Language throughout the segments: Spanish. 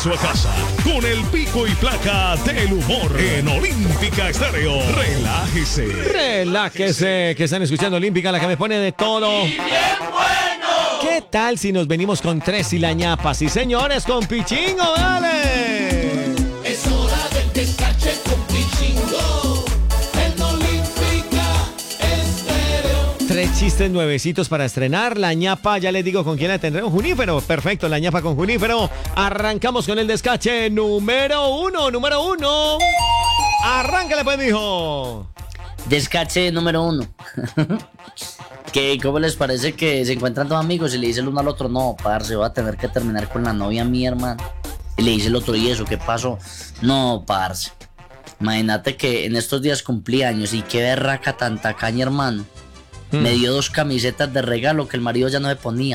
regreso a casa con el pico y placa del humor en Olímpica Estéreo. Relájese. Relájese, que están escuchando Olímpica, la que me pone de todo. ¡Y bien bueno! ¿Qué tal si nos venimos con tres y la ñapa? Sí, señores, con Pichingo, dale. Es hora del descache con Pichingo en Olímpica Estéreo. Tres chistes nuevecitos para estrenar. La ñapa, ya les digo con quién la tendremos. Junífero, perfecto, la ñapa con Junífero. Arrancamos con el descache número uno. Arráncale, pues, mijo. Descache número 1. ¿Cómo les parece que se encuentran dos amigos y le dice el uno al otro? No, parce, voy a tener que terminar con la novia mía, hermano. Y le dice el otro, ¿y eso qué pasó? No, parce, imagínate que en estos días cumplí años y qué berraca tanta caña, hermano. Me dio 2 camisetas de regalo que el marido ya no se ponía.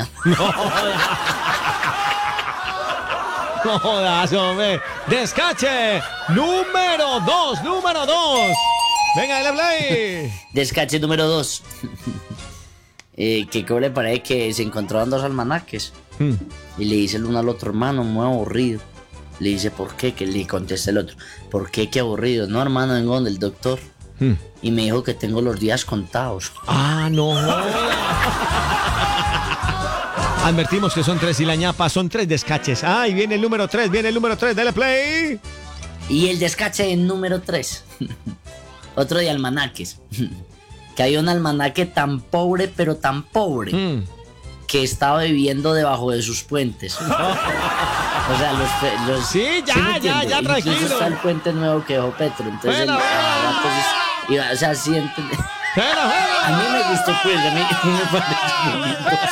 No jodas, hombre. Descache número 2. Venga, dale play. Descache número 2. ¿Cómo le parece que se encontraron 2 almanaques? Y le dice el uno al otro, hermano, muy aburrido. Le dice, ¿por qué? Que le contesta el otro, ¿por qué? Qué aburrido. No, hermano, vengo donde el doctor. Y me dijo que tengo los días contados. Ah, no. Advertimos que son 3 y la ñapa, son 3 descaches. Ah, y viene el número 3, dale play. Y el descache número 3. Otro de almanaques. Que hay un almanaque tan pobre, pero tan pobre, que estaba viviendo debajo de sus puentes. O sea, los sí, ya, tranquilo. Incluso está el puente nuevo que dejó Petro. Entonces, o sea, sí, a mí me gustó, pues, a mí me parece bonito.